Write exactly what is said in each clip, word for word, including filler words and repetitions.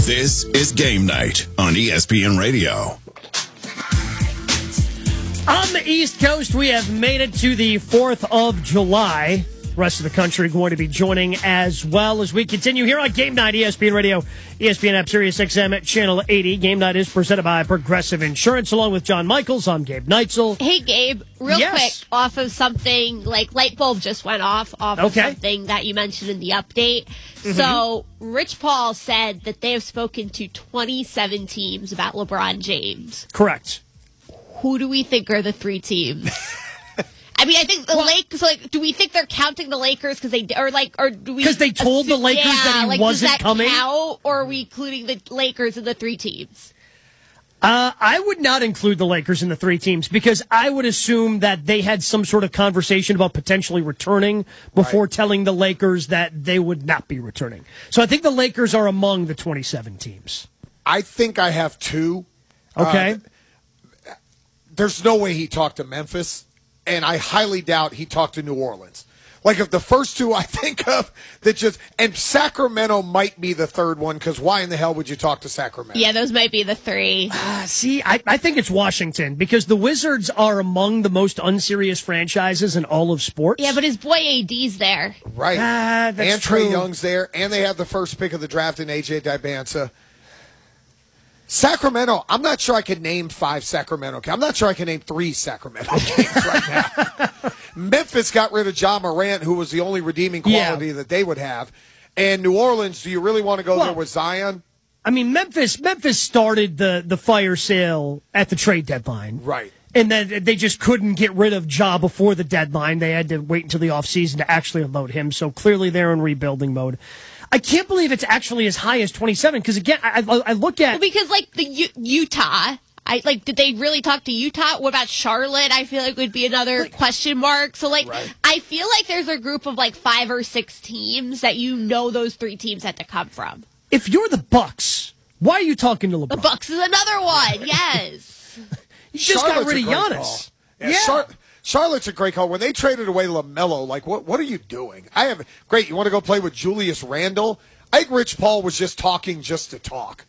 This is Game Night on E S P N Radio. On the East Coast, we have made it to the fourth of July. The rest of the country going to be joining as well as we continue here on Game Night, E S P N Radio, E S P N app, Sirius X M at Channel eighty. Game Night is presented by Progressive Insurance. Along with John Michaels, I'm Gabe Neitzel. Hey, Gabe, real yes. quick, off of something, like light bulb just went off, off okay. of something that you mentioned in the update. Mm-hmm. So, Rich Paul said that they have spoken to twenty-seven teams about LeBron James. Correct. Who do we think are the three teams? I mean, I think the well, Lakers. Like, do we think they're counting the Lakers because they, or like, or do we? Because they told assume, the Lakers yeah, that he like, wasn't does that coming. Count, or are we including the Lakers in the three teams? Uh, I would not include the Lakers in the three teams because I would assume that they had some sort of conversation about potentially returning before right. telling the Lakers that they would not be returning. So I think the Lakers are among the twenty-seven teams. I think I have two. Okay. Uh, there's no way he talked to Memphis, and I highly doubt he talked to New Orleans. Like, if the first two I think of that just – and Sacramento might be the third one because why in the hell would you talk to Sacramento? Yeah, those might be the three. Uh, see, I, I think it's Washington because the Wizards are among the most unserious franchises in all of sports. Yeah, but his boy A D's there. Right. Ah, that's and Trae true. Young's there, and they have the first pick of the draft in A J Dibanza. Sacramento, I'm not sure I can name five Sacramento. I'm not sure I can name three Sacramento games right now. Memphis got rid of Ja Morant, who was the only redeeming quality yeah. that they would have. And New Orleans, do you really want to go well, there with Zion? I mean, Memphis Memphis started the, the fire sale at the trade deadline. Right. And then they just couldn't get rid of Ja before the deadline. They had to wait until the offseason to actually unload him. So clearly they're in rebuilding mode. I can't believe it's actually as high as twenty-seven because, again, I, I, I look at... Well, because, like, the U- Utah... I like. Did they really talk to Utah? What about Charlotte? I feel like would be another like, question mark. So, like, right. I feel like there's a group of, like, five or six teams that you know those three teams had to come from. If you're the Bucks, why are you talking to LeBron? The Bucks is another one, yes. You just Charlotte's got rid of Giannis. Yeah. yeah. Char- Charlotte's a great call. When they traded away LaMelo, like, what what are you doing? I have Great, you want to go play with Julius Randle? I think Rich Paul was just talking just to talk.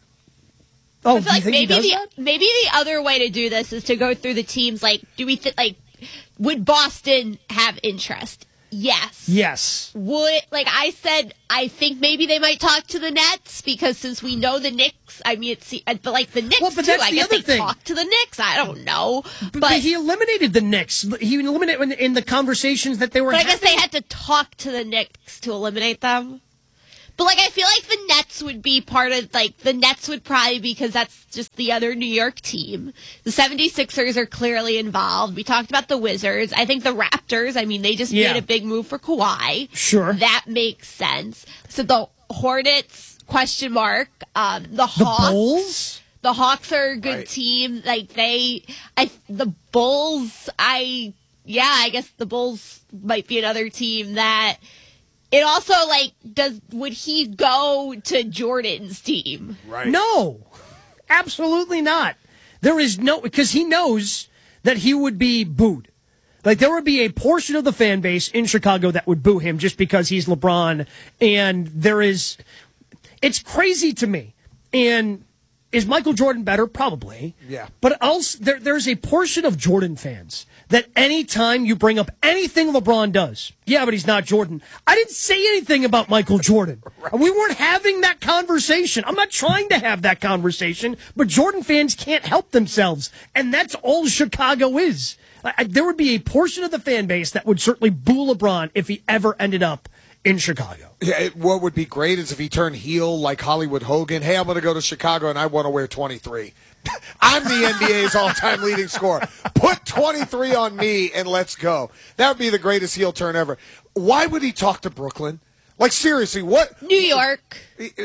Oh, I feel like maybe maybe the that? maybe the other way to do this is to go through the teams. Like, do we th- like would Boston have interest? Yes. Yes. Would like I said, I think maybe they might talk to the Nets because since we know the Knicks, I mean, it's but like the Knicks well, but too. that's I the guess other they thing. talk to the Knicks. I don't know, but, but, but he eliminated the Knicks. He eliminated in, in the conversations that they were. But having. I guess they had to talk to the Knicks to eliminate them. But, like, I feel like the Nets would be part of, like, the Nets would probably, because that's just the other New York team. The seventy-sixers are clearly involved. We talked about the Wizards. I think the Raptors, I mean, they just yeah. made a big move for Kawhi. Sure. That makes sense. So the Hornets, question mark. Um, the Hawks. The Bulls? The Hawks are a good right. team. Like, they, I, the Bulls, I, yeah, I guess the Bulls might be another team that... It also, like, does would he go to Jordan's team? Right. No, absolutely not. There is no, because he knows that he would be booed. Like, there would be a portion of the fan base in Chicago that would boo him just because he's LeBron. And there is, it's crazy to me. And is Michael Jordan better? Probably. Yeah. But also, there, there's a portion of Jordan fans that anytime you bring up anything LeBron does, yeah, but he's not Jordan. I didn't say anything about Michael Jordan. Right. We weren't having that conversation. I'm not trying to have that conversation, but Jordan fans can't help themselves. And that's all Chicago is. I, there would be a portion of the fan base that would certainly boo LeBron if he ever ended up in Chicago. Yeah, it, what would be great is if he turned heel like Hollywood Hogan. Hey, I'm going to go to Chicago and I want to wear twenty-three. I'm the N B A's all-time leading scorer. Put twenty-three on me and let's go. That would be the greatest heel turn ever. Why would he talk to Brooklyn? Like, seriously, what? New York.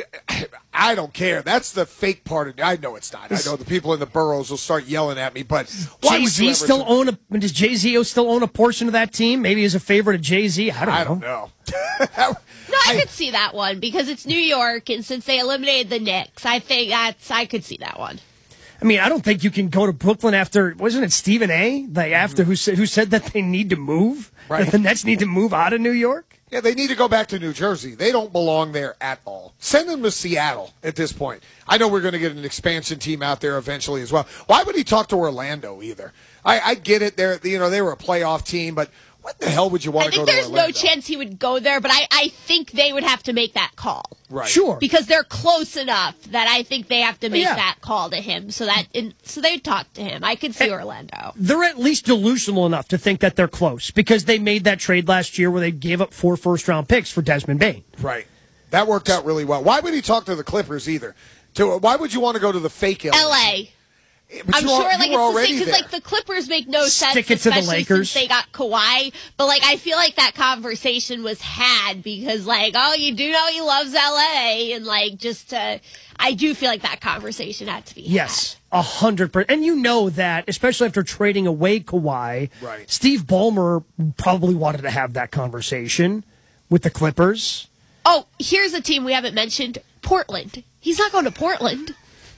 I don't care. That's the fake part of it. I know it's not. I know the people in the boroughs will start yelling at me, but why would you Jay-Z still ever... own a, does Jay-Z still own a portion of that team? Maybe he's a favorite of Jay-Z. I don't know. I don't know. No, I, I could see that one because it's New York, and since they eliminated the Knicks, I think that's I could see that one. I mean, I don't think you can go to Brooklyn after, wasn't it Stephen A? Like after who said who said that they need to move, right. that the Nets need to move out of New York. Yeah, they need to go back to New Jersey. They don't belong there at all. Send them to Seattle at this point. I know we're going to get an expansion team out there eventually as well. Why would he talk to Orlando either? I, I get it. They're, you know, they were a playoff team, but what the hell would you want I to go think to there's Orlando? no chance he would go there, but I, I think they would have to make that call. Right. Sure. Because they're close enough that I think they have to make Yeah. that call to him so that in, so they talk to him. I could see Orlando. They're at least delusional enough to think that they're close because they made that trade last year where they gave up four first-round picks for Desmond Bain. Right. That worked out really well. Why would he talk to the Clippers either? To Why would you want to go to the fake L A? L A. But I'm you sure, are, like, you were it's the already same because, there. like, the Clippers make no sense, Stick it to the especially Lakers. since they got Kawhi. But, like, I feel like that conversation was had because, like, oh, you do know he loves L A, and, like, just to, I do feel like that conversation had to be Yes, a hundred percent. And you know that, especially after trading away Kawhi, Right. Steve Ballmer probably wanted to have that conversation with the Clippers. had. Oh, here's a team we haven't mentioned, Portland. He's not going to Portland.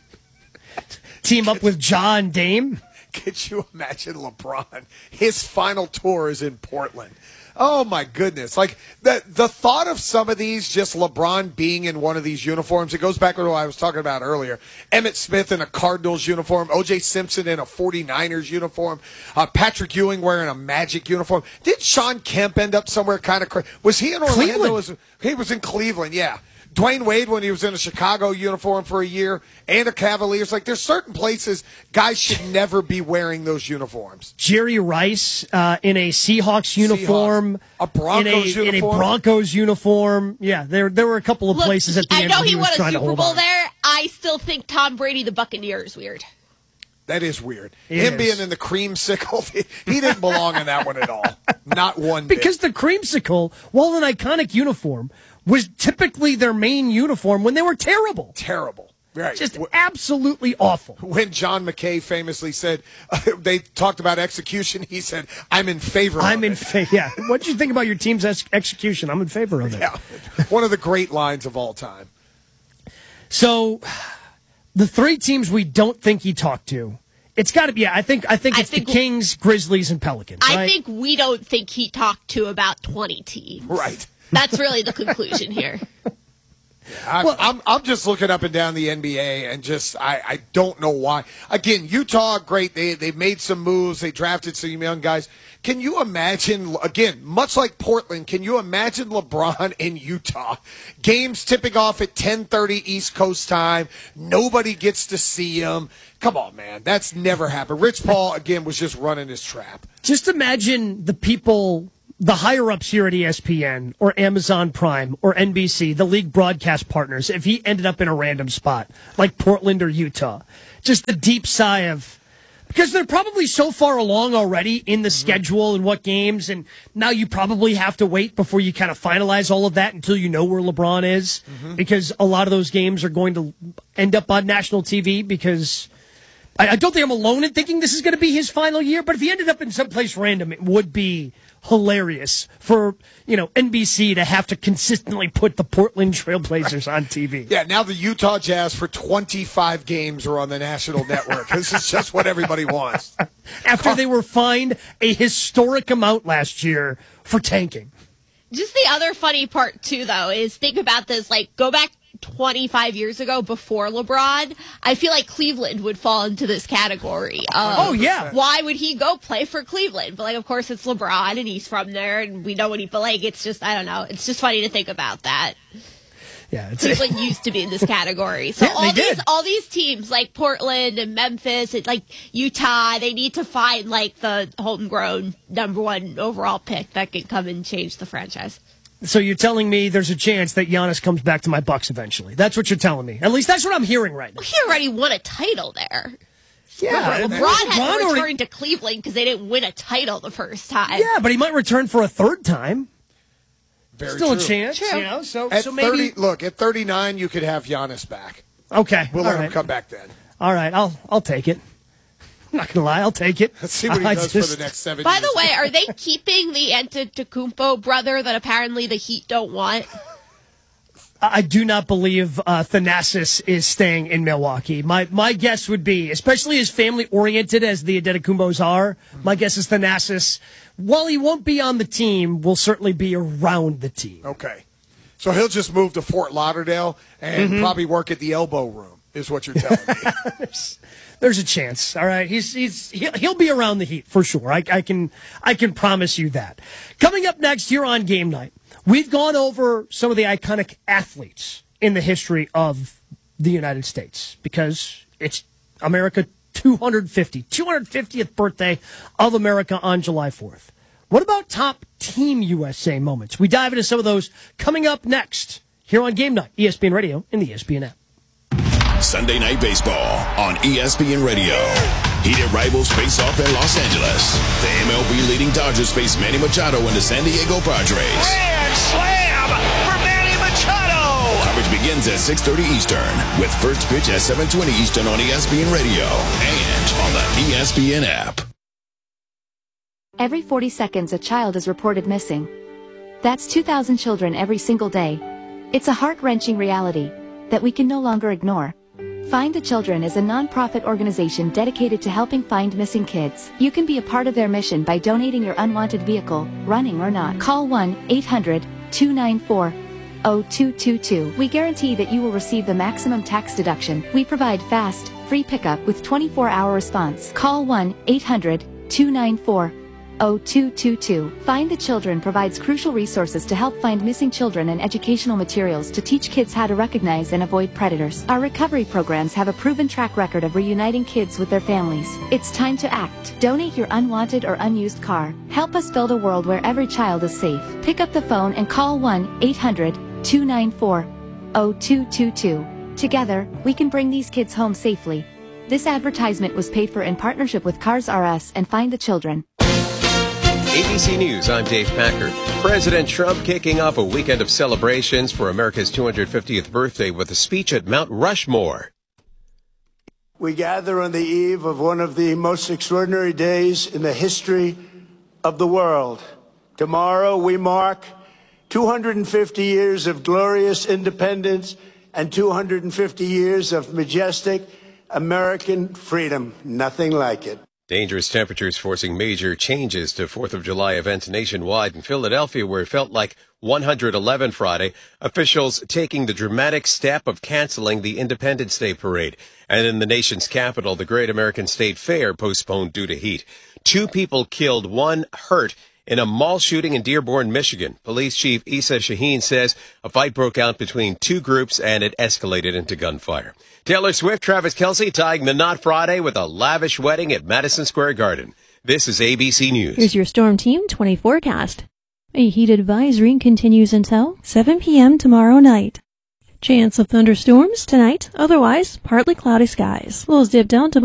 Team up with John Dame. Could you imagine LeBron? His final tour is in Portland. Oh my goodness! Like the the thought of some of these, just LeBron being in one of these uniforms. It goes back to what I was talking about earlier. Emmitt Smith in a Cardinals uniform, O J Simpson in a 49ers uniform, uh, Patrick Ewing wearing a Magic uniform. Did Sean Kemp end up somewhere kind of crazy? Was he in Orlando? Cleveland. Was, he was in Cleveland. Yeah. Dwayne Wade when he was in a Chicago uniform for a year and a Cavaliers. Like, there's certain places guys should never be wearing those uniforms. Jerry Rice uh, in a Seahawks uniform, Seahawks. A Broncos in a, in a uniform. Broncos uniform. Yeah, there there were a couple of Look, places at the I end know where he, he was won a trying to Super hold Bowl on. there. I still think Tom Brady, the Buccaneer, is weird. That is weird. It Him is. being in the creamsicle, he didn't belong in that one at all. Not one bit. Because the creamsicle, while an iconic uniform, was typically their main uniform when they were terrible. Terrible. Right. Just Wh- absolutely awful. When John McKay famously said, uh, they talked about execution, he said, I'm in favor I'm of in it. favor. Yeah. What do you think about your team's ex- execution? I'm in favor of it. Yeah. One of the great lines of all time. So, the three teams we don't think he talked to, it's got to be. Yeah, I think. I think I it's think- the Kings, Grizzlies, and Pelicans. I right? think we don't think he talked to about twenty teams. Right. That's really the conclusion here. I'm, Well- I'm I'm just looking up and down the N B A and just I, I don't know why. Again, Utah, great. They they made some moves. They drafted some young guys. Can you imagine, again, much like Portland, can you imagine LeBron in Utah? Games tipping off at ten thirty East Coast time. Nobody gets to see him. Come on, man. That's never happened. Rich Paul, again, was just running his trap. Just imagine the people, the higher ups here at E S P N or Amazon Prime or N B C, the league broadcast partners, if he ended up in a random spot like Portland or Utah. Just the deep sigh of, because they're probably so far along already in the schedule and what games, and now you probably have to wait before you kind of finalize all of that until you know where LeBron is, because a lot of those games are going to end up on national T V because I, I don't think I'm alone in thinking this is going to be his final year, but if he ended up in someplace random, it would be hilarious for, you know, N B C to have to consistently put the Portland Trailblazers on T V. Yeah, now the Utah Jazz for twenty-five games are on the national network. This is just what everybody wants. After they were fined a historic amount last year for tanking. Just the other funny part, too, though, is think about this. Like, go back twenty-five years ago before LeBron. I feel like Cleveland would fall into this category. Of, Oh, yeah. Why would he go play for Cleveland? But, like, of course, it's LeBron, and he's from there, and we know what he, but, like, it's just, I don't know. It's just funny to think about that. Yeah, it's Cleveland used to be in this category. So Yeah, all they these did. all these teams like Portland and Memphis and like Utah, they need to find like the homegrown number one overall pick that can come and change the franchise. So you're telling me there's a chance that Giannis comes back to my Bucks eventually. That's what you're telling me. At least that's what I'm hearing right now. He already won a title there. Yeah, LeBron had to return to Cleveland because they didn't win a title the first time. Yeah, but he might return for a third time. Very Still true. a chance, True. you know. So, At so maybe. thirty, look, at thirty-nine, you could have Giannis back. Okay, We'll all let him right. come back then. All right, I'll I'll take it. I'm not gonna lie, I'll take it. Let's see what he I does just- for the next seven By years. the way, are they keeping the Antetokounmpo brother that apparently the Heat don't want? I do not believe uh, Thanasis is staying in Milwaukee. My my guess would be, especially as family-oriented as the Adetokumbos are, my guess is Thanasis, while he won't be on the team, will certainly be around the team. Okay. So he'll just move to Fort Lauderdale and mm-hmm. probably work at the elbow room, is what you're telling me. there's, there's a chance. All right. He's he's he'll, he'll be around the Heat for sure. I, I can I can promise you that. Coming up next here on Game Night, we've gone over some of the iconic athletes in the history of the United States because it's America two hundred fifty, two hundred fiftieth birthday of America on July fourth. What about top Team U S A moments? We dive into some of those coming up next here on Game Night, E S P N Radio and the E S P N app. Sunday Night Baseball on E S P N Radio. Heated rivals face off in Los Angeles. The M L B leading Dodgers face Manny Machado and the San Diego Padres. Grand slam for Manny Machado! Coverage begins at six thirty Eastern with first pitch at seven twenty Eastern on E S P N Radio and on the E S P N app. Every forty seconds, a child is reported missing. That's two thousand children every single day. It's a heart-wrenching reality that we can no longer ignore. Find the Children is a non-profit organization dedicated to helping find missing kids. You can be a part of their mission by donating your unwanted vehicle, running or not. Call one eight hundred two nine four zero two two two. We guarantee that you will receive the maximum tax deduction. We provide fast, free pickup with twenty-four hour response. Call one eight hundred two nine four zero two two two. Find the Children provides crucial resources to help find missing children and educational materials to teach kids how to recognize and avoid predators. Our recovery programs have a proven track record of reuniting kids with their families. It's time to act. Donate your unwanted or unused car. Help us build a world where every child is safe. Pick up the phone and call one eight hundred two nine four zero two two two. Together, we can bring these kids home safely. This advertisement was paid for in partnership with Cars R Us and Find the Children. A B C News, I'm Dave Packer. President Trump kicking off a weekend of celebrations for America's two hundred fiftieth birthday with a speech at Mount Rushmore. We gather on the eve of one of the most extraordinary days in the history of the world. Tomorrow we mark two hundred fifty years of glorious independence and two hundred fifty years of majestic American freedom. Nothing like it. Dangerous temperatures forcing major changes to fourth of July events nationwide. In Philadelphia, where it felt like one hundred eleven Friday, officials taking the dramatic step of canceling the Independence Day parade. And in the nation's capital, the Great American State Fair postponed due to heat. Two people killed, one hurt in a mall shooting in Dearborn, Michigan. Police Chief Issa Shaheen says a fight broke out between two groups and it escalated into gunfire. Taylor Swift, Travis Kelce tying the knot Friday with a lavish wedding at Madison Square Garden. This is A B C News. Here's your Storm Team twenty forecast. A heat advisory continues until seven p.m. tomorrow night. Chance of thunderstorms tonight, otherwise partly cloudy skies. Lows dip down to